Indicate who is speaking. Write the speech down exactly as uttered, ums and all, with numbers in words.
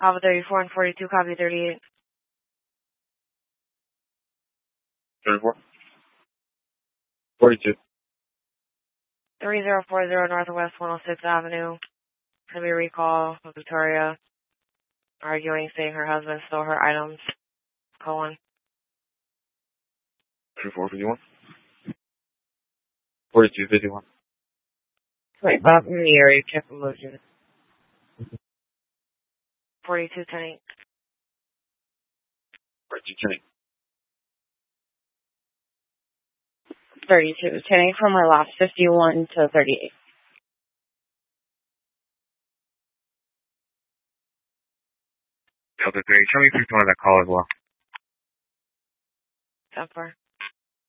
Speaker 1: Alpha thirty-four and forty-two, copy thirty-eight.
Speaker 2: thirty-four. forty-two.
Speaker 1: three zero four zero Northwest one oh sixth Avenue. Can we recall Victoria arguing, saying her husband stole her items. Colon.
Speaker 2: thirty-four fifty-one. forty-two fifty-one.
Speaker 3: Wait, Bob, in the area, check the motion.
Speaker 1: forty-two ten eight.
Speaker 2: forty-two ten eight.
Speaker 3: thirty-two ten eight from my last fifty-one to thirty-eight.
Speaker 2: Delta three, show me fifty-one on that call as well.
Speaker 1: ten four.